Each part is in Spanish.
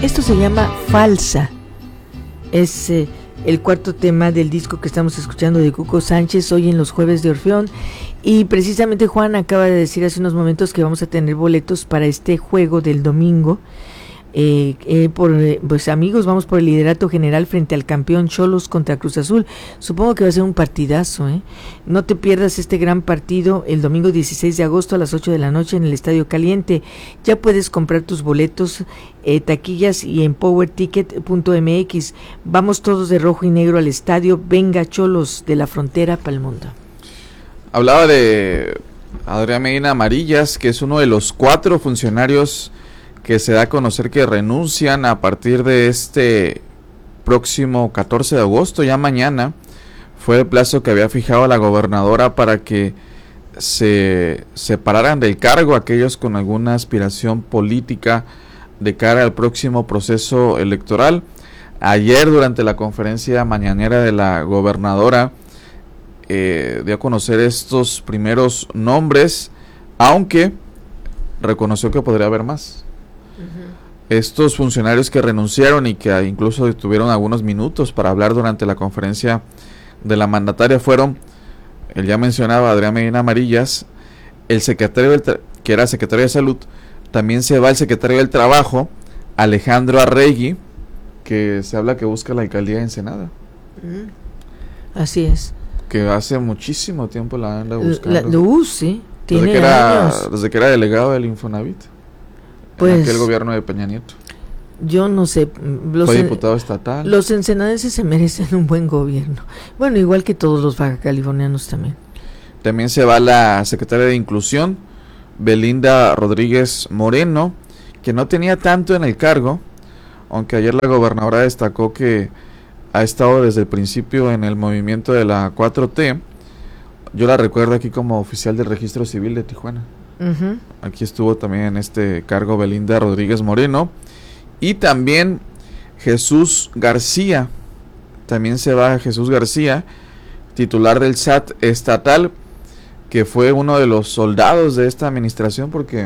Esto se llama Falsa. Es el cuarto tema del disco que estamos escuchando de Cuco Sánchez hoy en los Jueves de Orfeón. Y precisamente Juan acaba de decir hace unos momentos que vamos a tener boletos para este juego del domingo. Pues amigos, vamos por el liderato general frente al campeón Xolos contra Cruz Azul. Supongo que va a ser un partidazo, No te pierdas este gran partido el domingo 16 de agosto a las 8 de la noche en el Estadio Caliente. Ya puedes comprar tus boletos, taquillas y en powerticket.mx. Vamos todos de rojo y negro al estadio. Venga Xolos, de la frontera para el mundo. Hablaba de Adrián Medina Amarillas, que es uno de los 4 funcionarios que se da a conocer que renuncian a partir de este próximo 14 de agosto, ya mañana. Fue el plazo que había fijado la gobernadora para que se separaran del cargo aquellos con alguna aspiración política de cara al próximo proceso electoral. Ayer, durante la conferencia mañanera de la gobernadora, dio a conocer estos primeros nombres, aunque reconoció que podría haber más. Estos funcionarios que renunciaron y que incluso tuvieron algunos minutos para hablar durante la conferencia de la mandataria fueron el ya mencionado Adrián Medina Amarillas, el secretario que era secretario de Salud. También se va el secretario del Trabajo, Alejandro Arregui, que se habla que busca la alcaldía de Ensenada. Así es. Que hace muchísimo tiempo la anda buscando. Sí, tiene desde que era delegado del Infonavit. Pues, en aquel gobierno de Peña Nieto. Yo no sé. Fue diputado estatal. Los ensenadenses se merecen un buen gobierno. Bueno, igual que todos los baja californianos también. También se va la secretaria de Inclusión, Belinda Rodríguez Moreno, que no tenía tanto en el cargo, aunque ayer la gobernadora destacó que ha estado desde el principio en el movimiento de la 4T. Yo la recuerdo aquí como oficial del Registro Civil de Tijuana. Aquí estuvo también en este cargo Belinda Rodríguez Moreno. Y también Jesús García. También se va Jesús García, titular del SAT estatal, que fue uno de los soldados de esta administración porque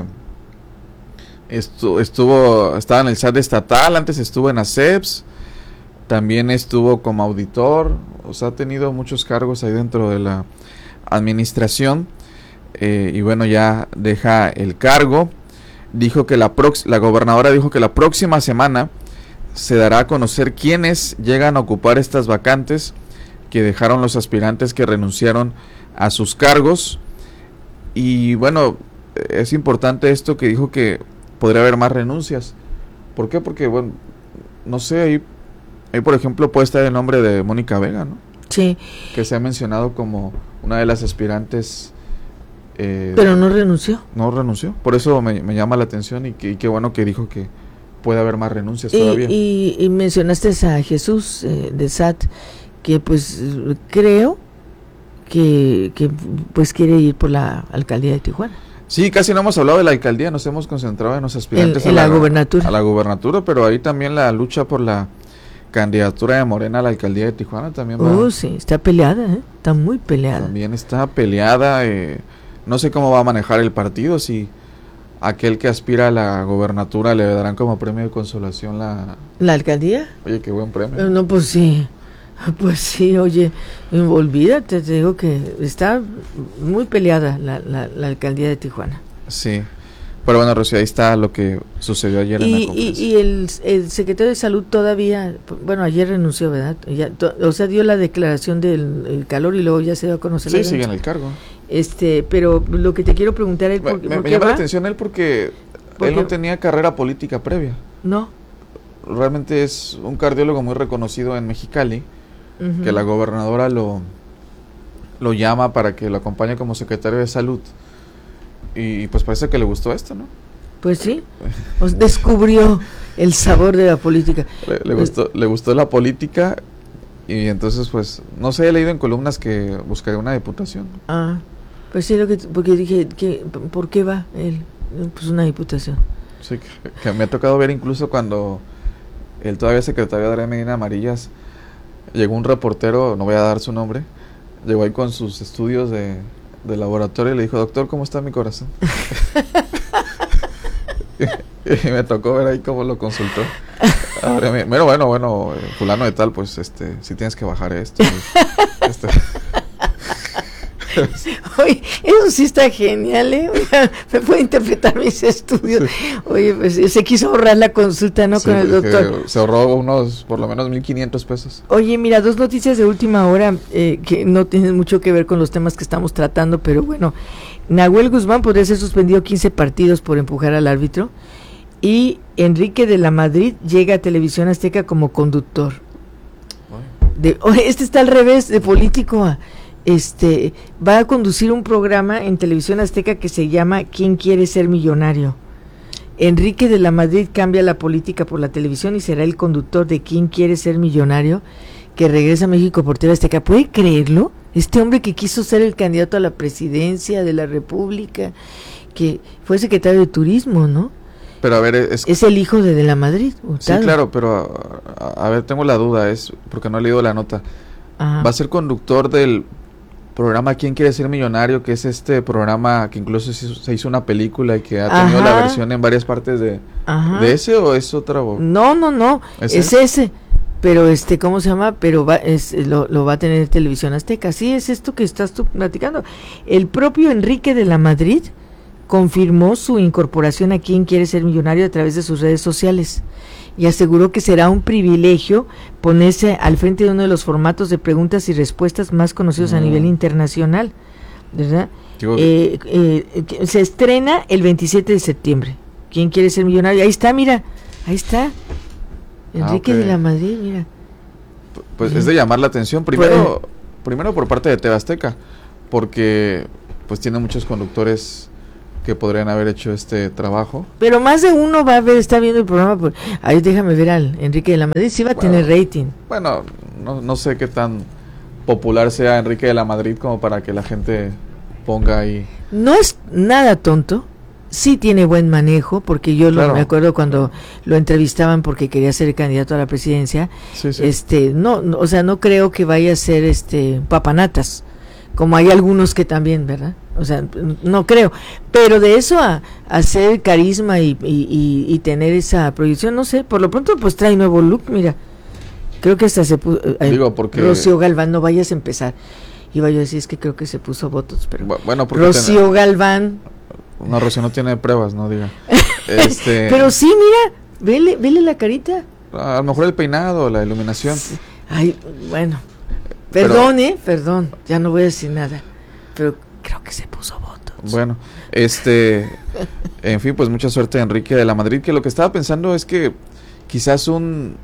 estaba en el SAT estatal, antes estuvo en ACEPS, también estuvo como auditor, o sea, ha tenido muchos cargos ahí dentro de la administración. Y bueno, ya deja el cargo. Dijo que la gobernadora dijo que la próxima semana se dará a conocer quiénes llegan a ocupar estas vacantes que dejaron los aspirantes que renunciaron a sus cargos. Y bueno, es importante esto que dijo, que podría haber más renuncias. ¿Por qué? Porque bueno, no sé, ahí por ejemplo puede estar el nombre de Mónica Vega, ¿no? Sí. Que se ha mencionado como una de las aspirantes. Pero no renunció. No renunció, por eso me llama la atención y qué bueno que dijo que puede haber más renuncias todavía. Y mencionaste a Jesús de SAT, que pues creo que pues quiere ir por la alcaldía de Tijuana. Sí, casi no hemos hablado de la alcaldía, nos hemos concentrado en los aspirantes en la gubernatura. A la gubernatura, pero ahí también la lucha por la candidatura de Morena a la alcaldía de Tijuana también va. Sí, está peleada, está muy peleada. También está peleada. No sé cómo va a manejar el partido, si aquel que aspira a la gobernatura le darán como premio de consolación la alcaldía. Oye, qué buen premio. No, pues sí, oye, olvídate, te digo que está muy peleada la alcaldía de Tijuana. Sí, pero bueno, Rocío, ahí está lo que sucedió ayer en la conferencia. Y el secretario de Salud todavía, bueno, ayer renunció, ¿verdad? O sea, dio la declaración del calor y luego ya se dio a conocer. Sí, sigue en el cargo. Pero lo que te quiero preguntar es me llama la atención él porque él no tenía carrera política previa. No. Realmente es un cardiólogo muy reconocido en Mexicali, que la gobernadora lo llama para que lo acompañe como secretario de Salud. Y pues parece que le gustó esto, ¿no? Pues sí, pues descubrió el sabor de la política. Le gustó la política. Y entonces, pues, no sé, he leído en columnas que buscaría una diputación. Pues sí, porque dije, ¿por qué va él? Pues una diputación. Sí, que me ha tocado ver incluso cuando él todavía secretario de Adrián Medina Amarillas, llegó un reportero, no voy a dar su nombre, llegó ahí con sus estudios de laboratorio y le dijo, doctor, ¿cómo está mi corazón? Y me tocó ver ahí cómo lo consultó. Pero bueno, fulano de tal, pues sí tienes que bajar esto. Oye, eso sí está genial, ¿eh? Oiga, me puede interpretar mis estudios. Sí. Oye, pues se quiso ahorrar la consulta, ¿no? Sí, con el doctor. Se ahorró por lo menos 1,500 pesos. Oye, mira, 2 noticias de última hora que no tienen mucho que ver con los temas que estamos tratando, pero bueno, Nahuel Guzmán podría ser suspendido 15 partidos por empujar al árbitro, y Enrique de la Madrid llega a Televisión Azteca como conductor. Oye, está al revés de político. Va a conducir un programa en Televisión Azteca que se llama ¿Quién quiere ser millonario? Enrique de la Madrid cambia la política por la televisión y será el conductor de ¿Quién quiere ser millonario?, que regresa a México por TV Azteca. ¿Puede creerlo? Este hombre que quiso ser el candidato a la presidencia de la República, que fue secretario de Turismo, ¿no? Pero a ver, es el hijo de la Madrid. Hurtado. Sí, claro, pero a ver, tengo la duda, es porque no he leído la nota. Ajá. Va a ser conductor del programa ¿Quién quiere ser millonario?, que es este programa que incluso se hizo una película y que ha tenido la versión en varias partes de ese, ¿o es otra voz? No, es ese, pero ¿cómo se llama? Pero lo va a tener Televisión Azteca. Sí, es esto que estás tú platicando. El propio Enrique de la Madrid confirmó su incorporación a ¿Quién quiere ser millonario? A través de sus redes sociales, y aseguró que será un privilegio ponerse al frente de uno de los formatos de preguntas y respuestas más conocidos a nivel internacional, ¿verdad? Se estrena el 27 de septiembre. ¿Quién quiere ser millonario? Ahí está, mira, ahí está. Enrique de la Madrid, mira. Pues es de llamar la atención, primero por parte de TV Azteca, porque pues tiene muchos conductores que podrían haber hecho este trabajo. Pero más de uno está viendo el programa. Ahí déjame ver al Enrique de la Madrid, sí va a tener rating. Bueno, no sé qué tan popular sea Enrique de la Madrid como para que la gente ponga ahí. No es nada tonto, sí tiene buen manejo, porque yo me acuerdo cuando lo entrevistaban porque quería ser candidato a la presidencia. Sí. No creo que vaya a ser papanatas, como hay algunos que también, ¿verdad? O sea, no creo, pero de eso a hacer carisma y tener esa proyección, no sé, por lo pronto pues trae nuevo look, mira, creo que hasta se puso, porque Rocío Galván, no vayas a empezar, iba yo a decir, es que creo que se puso botox, pero bueno, Rocío Galván, no, Rocío no tiene pruebas, no diga, pero sí, mira, vele la carita, a lo mejor el peinado, la iluminación, ay, bueno, perdón, ya no voy a decir nada, pero creo que se puso botox. Bueno, en fin, pues mucha suerte a Enrique de la Madrid, que lo que estaba pensando es que quizás un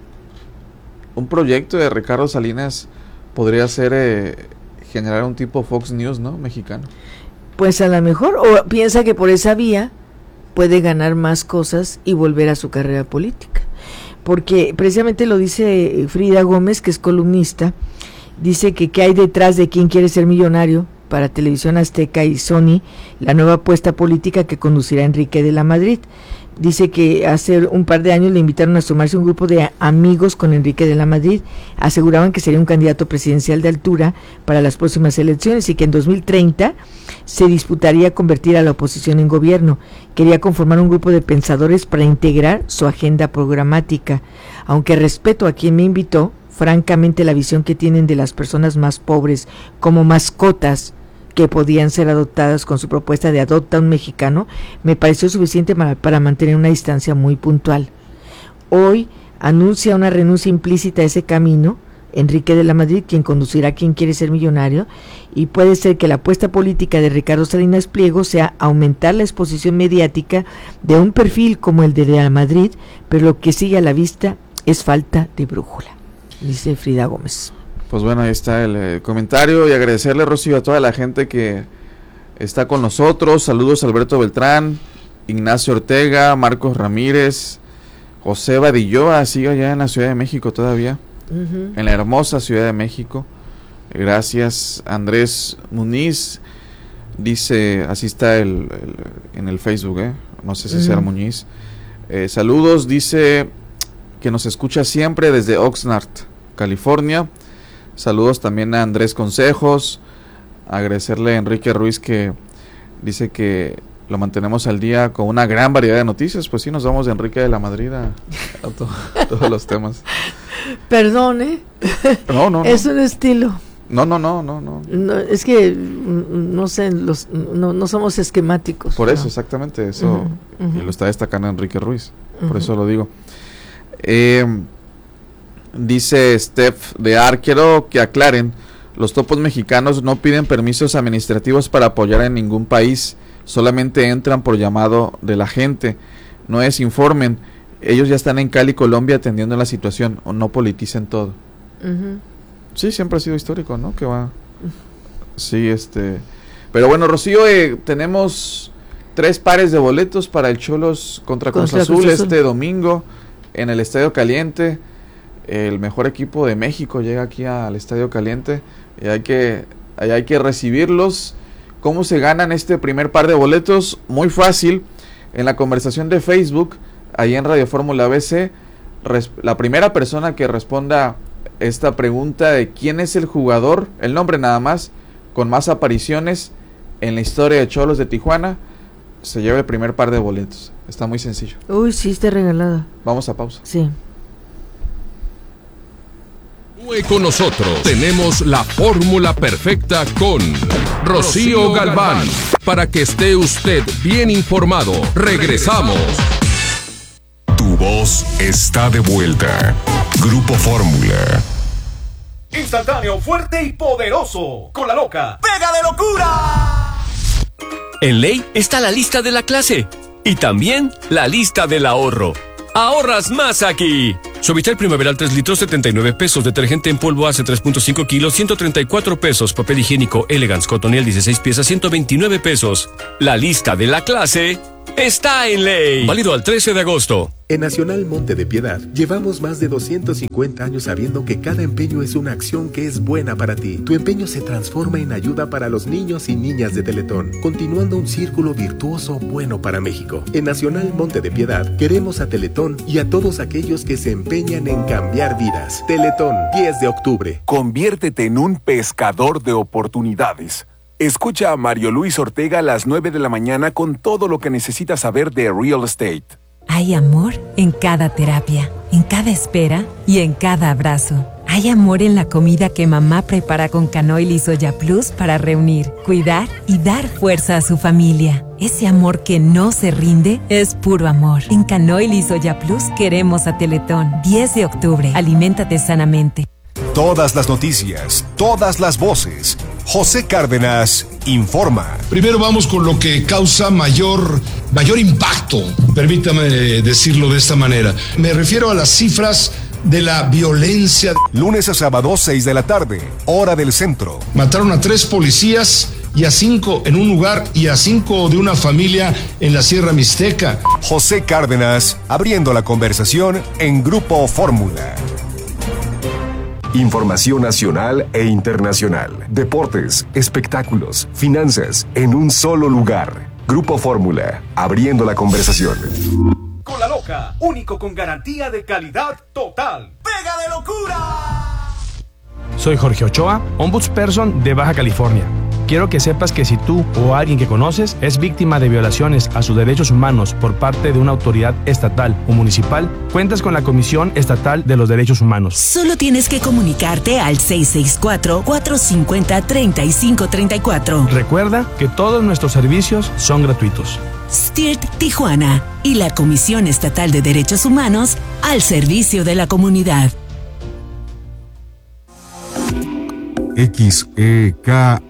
proyecto de Ricardo Salinas podría ser generar un tipo Fox News, ¿no? Mexicano. Pues a lo mejor, o piensa que por esa vía puede ganar más cosas y volver a su carrera política. Porque precisamente lo dice Frida Gómez, que es columnista, dice que qué hay detrás de ¿Quién quiere ser millonario? Para Televisión Azteca y Sony, la nueva apuesta política que conducirá Enrique de la Madrid. Dice que hace un par de años le invitaron a sumarse un grupo de amigos con Enrique de la Madrid. Aseguraban que sería un candidato presidencial de altura para las próximas elecciones y que en 2030 se disputaría convertir a la oposición en gobierno. Quería conformar un grupo de pensadores para integrar su agenda programática. Aunque respeto a quien me invitó, francamente la visión que tienen de las personas más pobres como mascotas que podían ser adoptadas con su propuesta de Adopta un Mexicano, me pareció suficiente para mantener una distancia muy puntual. Hoy anuncia una renuncia implícita a ese camino, Enrique de la Madrid, quien conducirá ¿Quién quiere ser millonario? Y puede ser que la apuesta política de Ricardo Salinas Pliego sea aumentar la exposición mediática de un perfil como el de la Madrid, pero lo que sigue a la vista es falta de brújula, dice Frida Gómez. Pues bueno, ahí está el comentario, y agradecerle, Rocío, a toda la gente que está con nosotros. Saludos a Alberto Beltrán, Ignacio Ortega, Marcos Ramírez, José Badilloa, sigue allá en la Ciudad de México todavía, en la hermosa Ciudad de México. Gracias. Andrés Muniz dice, así está en el Facebook, no sé si sea Muñiz. Saludos, dice que nos escucha siempre desde Oxnard, California. Saludos también a Andrés Consejos, agradecerle a Enrique Ruiz, que dice que lo mantenemos al día con una gran variedad de noticias. Pues sí, nos vamos de Enrique de la Madrid a todos los temas. Perdón, No. Es un estilo. No, es que no sé, no somos esquemáticos. Por eso, exactamente, eso y lo está destacando Enrique Ruiz, por eso lo digo. Dice Steph de Ar, quiero que aclaren, los topos mexicanos no piden permisos administrativos para apoyar en ningún país, solamente entran por llamado de la gente, no informen, ellos ya están en Cali, Colombia atendiendo la situación, o no politicen todo. Sí, siempre ha sido histórico, ¿no? Que va. Sí, pero bueno, Rocío, tenemos 3 pares de boletos para el Cholos contra Cruz Azul este domingo en el Estadio Caliente. El mejor equipo de México llega aquí al Estadio Caliente y hay que recibirlos. ¿Cómo se ganan este primer par de boletos? Muy fácil. En la conversación de Facebook, ahí en Radio Fórmula BC, la primera persona que responda esta pregunta de quién es el jugador, el nombre nada más, con más apariciones en la historia de Cholos de Tijuana, se lleva el primer par de boletos. Está muy sencillo. Uy, sí, está regalada. Vamos a pausa. Sí. Con nosotros tenemos la fórmula perfecta con Rocío Galván, para que esté usted bien informado. Regresamos. Tu voz está de vuelta. Grupo Fórmula. Instantáneo, fuerte y poderoso. Con la loca. ¡Pega de locura! En Ley está la lista de la clase y también la lista del ahorro. ¡Ahorras más aquí! Suavitel Primaveral 3 litros, 79 pesos. Detergente en polvo hace 3.5 kilos, 134 pesos. Papel higiénico Elegance Cotonel 16 piezas, 129 pesos. La lista de la clase está en Ley. Válido al 13 de agosto. En Nacional Monte de Piedad llevamos más de 250 años sabiendo que cada empeño es una acción que es buena para ti. Tu empeño se transforma en ayuda para los niños y niñas de Teletón, continuando un círculo virtuoso bueno para México. En Nacional Monte de Piedad queremos a Teletón y a todos aquellos que se empeñan en cambiar vidas. Teletón, 10 de octubre. Conviértete en un pescador de oportunidades. Escucha a Mario Luis Ortega a las 9 de la mañana con todo lo que necesitas saber de real estate. Hay amor en cada terapia, en cada espera y en cada abrazo. Hay amor en la comida que mamá prepara con Canoil y Soya Plus para reunir, cuidar y dar fuerza a su familia. Ese amor que no se rinde es puro amor. En Canoil y Soya Plus queremos a Teletón. 10 de octubre. Aliméntate sanamente. Todas las noticias, todas las voces. José Cárdenas informa. Primero vamos con lo que causa mayor impacto, permítame decirlo de esta manera. Me refiero a las cifras de la violencia. Lunes a sábado, 6 de la tarde, hora del centro. Mataron a 3 policías y a 5 en un lugar y a 5 de una familia en la Sierra Mixteca. José Cárdenas abriendo la conversación en Grupo Fórmula. Información nacional e internacional, deportes, espectáculos, finanzas, en un solo lugar. Grupo Fórmula, abriendo la conversación. Con la loca, único con garantía de calidad total. ¡Pega de locura! Soy Jorge Ochoa, Ombudsperson de Baja California. Quiero que sepas que si tú o alguien que conoces es víctima de violaciones a sus derechos humanos por parte de una autoridad estatal o municipal, cuentas con la Comisión Estatal de los Derechos Humanos. Solo tienes que comunicarte al 664-450-3534. Recuerda que todos nuestros servicios son gratuitos. STIRT Tijuana y la Comisión Estatal de Derechos Humanos al servicio de la comunidad. XEKAM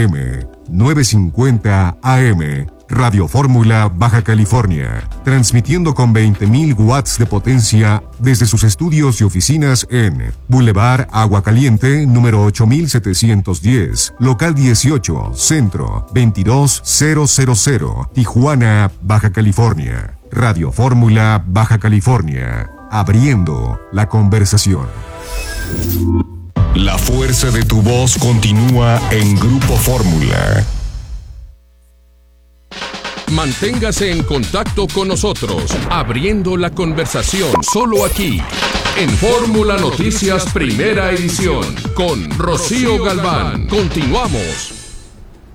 950 AM, Radio Fórmula Baja California, transmitiendo con 20.000 watts de potencia desde sus estudios y oficinas en Boulevard Agua Caliente, número 8710, local 18, centro 22000, Tijuana, Baja California. Radio Fórmula Baja California, abriendo la conversación. La fuerza de tu voz continúa en Grupo Fórmula. Manténgase en contacto con nosotros, abriendo la conversación, solo aquí, en Fórmula Noticias Primera Edición, con Rocío Galván. Continuamos.